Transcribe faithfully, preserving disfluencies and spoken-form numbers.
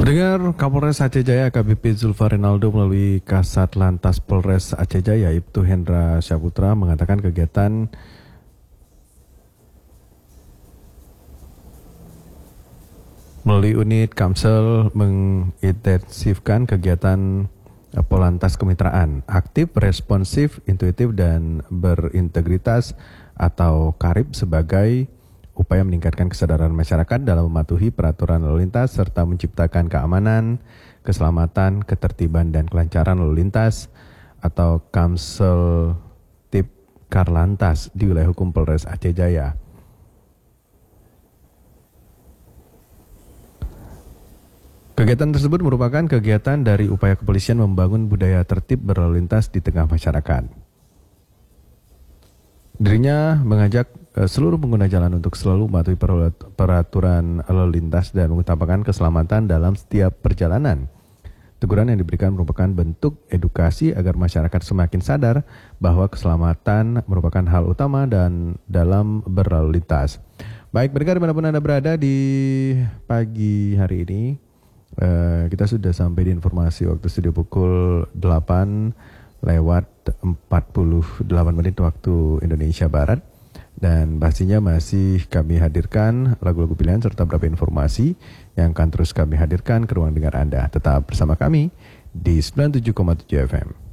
Pendengar, Kapolres Aceh Jaya A K B P Zulfa Rinaldo melalui Kasat Lantas Polres Aceh Jaya Ibtu Hendra Syaputra mengatakan kegiatan melalui unit Kamsel mengintensifkan kegiatan Polantas Kemitraan aktif, responsif, intuitif, dan berintegritas atau KARIP sebagai upaya meningkatkan kesadaran masyarakat dalam mematuhi peraturan lalu lintas serta menciptakan keamanan, keselamatan, ketertiban, dan kelancaran lalu lintas atau Kamsel Tip Karlantas di wilayah hukum Polres Aceh Jaya. Kegiatan tersebut merupakan kegiatan dari upaya kepolisian membangun budaya tertib berlalu lintas di tengah masyarakat. Dirinya mengajak seluruh pengguna jalan untuk selalu mematuhi peraturan lalu lintas dan mengutamakan keselamatan dalam setiap perjalanan. Teguran yang diberikan merupakan bentuk edukasi agar masyarakat semakin sadar bahwa keselamatan merupakan hal utama dan dalam berlalu lintas. Baik, pendengar dimanapun Anda berada di pagi hari ini, Uh, kita sudah sampai di informasi waktu studio pukul delapan lewat empat puluh delapan menit waktu Indonesia Barat. Dan pastinya masih kami hadirkan lagu-lagu pilihan serta beberapa informasi yang akan terus kami hadirkan ke ruang dengar Anda. Tetap bersama kami di sembilan puluh tujuh koma tujuh F M.